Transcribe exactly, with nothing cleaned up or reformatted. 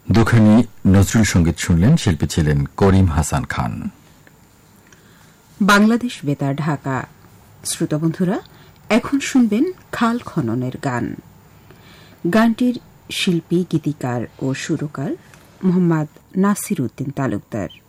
দুখানি নজরুল সঙ্গীত শুনলেন। শিল্পী ছিলেন করিম হাসান খান। বাংলাদেশ বেতার, ঢাকা। শ্রোতাবন্ধুরা, এখন শুনবেন খাল খননের গান। গানটির শিল্পী, গীতিকার ও সুরকার মোহাম্মদ নাসির উদ্দিন তালুকদার।